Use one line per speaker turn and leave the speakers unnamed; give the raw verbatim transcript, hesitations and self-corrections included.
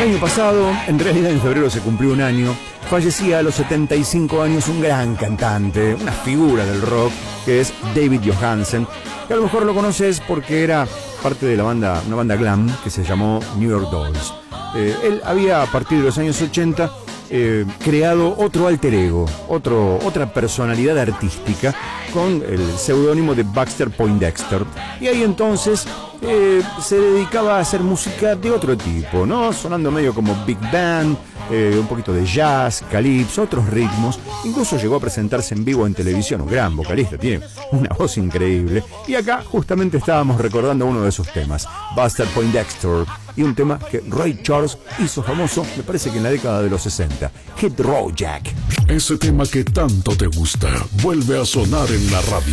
año pasado, en realidad en febrero se cumplió un año, fallecía a los setenta y cinco años un gran cantante, una figura del rock, que es David Johansen, que a lo mejor lo conoces porque era parte de la banda, una banda glam que se llamó New York Dolls. Eh, él había, a partir de los años ochenta, eh, creado otro alter ego, otro, otra personalidad artística con el seudónimo de Baxter Poindexter. Y ahí entonces eh, se dedicaba a hacer música de otro tipo, ¿no? Sonando medio como big band, eh, un poquito de jazz, calypso, otros ritmos. Incluso llegó a presentarse en vivo en televisión, un gran vocalista, tiene una voz increíble. Y acá justamente estábamos recordando uno de sus temas, Baxter Poindexter, y un tema que Ray Charles hizo famoso, me parece que en la década de los sesenta, Hit Road Jack.
Ese tema que tanto te gusta vuelve a sonar en la radio.